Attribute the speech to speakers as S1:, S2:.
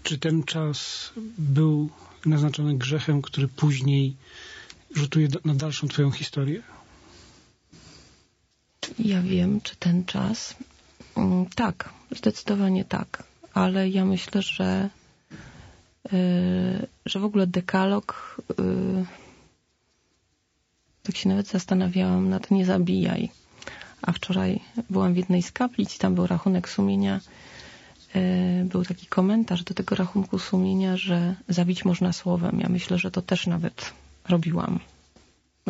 S1: Czy ten czas był naznaczony grzechem, który później rzutuje na dalszą twoją historię?
S2: Ja wiem, czy ten czas... Tak, zdecydowanie tak. Ale ja myślę, że w ogóle dekalog... Tak się nawet zastanawiałam nad nie zabijaj. A wczoraj byłam w jednej z kaplic i tam był rachunek sumienia. Był taki komentarz do tego rachunku sumienia, że zabić można słowem. Ja myślę, że to też nawet robiłam.